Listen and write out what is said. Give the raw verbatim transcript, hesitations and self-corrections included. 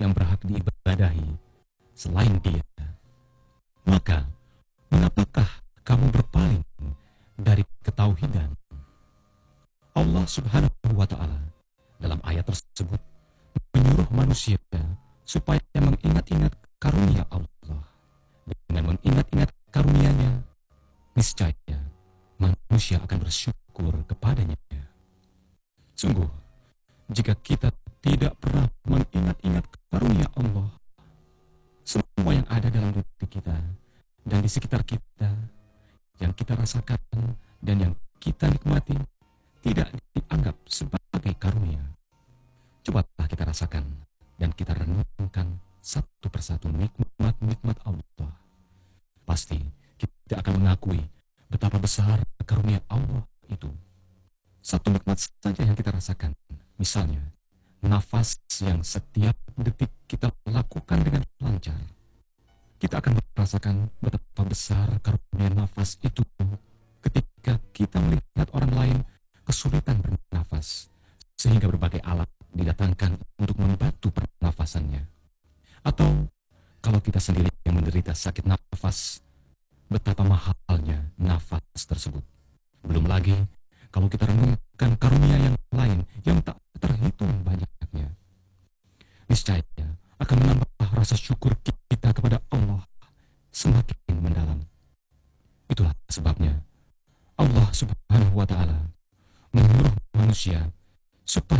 yang berhak diibadahi selain Dia. Maka, mengapakah kamu berpaling dari ketauhidan? Allah Subhanahu wa Ta'ala dalam ayat tersebut menyuruh manusia supaya mengingat-ingat karunia Allah. Dengan mengingat-ingat karunia-Nya, niscaya manusia akan bersyukur kepadanya. Sungguh, jika kita tidak pernah mengingat-ingat karunia Allah, semua yang ada dalam diri kita dan di sekitar kita, yang kita rasakan dan yang kita nikmati, tidak dianggap sebagai karunia. Cobalah kita rasakan dan kita renungkan satu persatu nikmat-nikmat Allah. Pasti kita akan mengakui betapa besar karunia Allah itu. Satu nikmat saja yang kita rasakan, misalnya nafas yang setiap detik kita lakukan dengan lancar. Kita akan merasakan betapa besar karunia nafas itu ketika kita melihat orang lain kesulitan bernafas, sehingga berbagai alat didatangkan untuk membantu pernafasannya. Atau kalau kita sendiri yang menderita sakit nafas, betapa mahalnya nafas tersebut. Belum lagi kalau kita renungkan karunia yang lain yang tak terhitung banyaknya, niscaya akan menambah rasa syukur kita kepada Allah semakin mendalam. Itulah sebabnya Allah Subhanahu wa Ta'ala menyuruh manusia supaya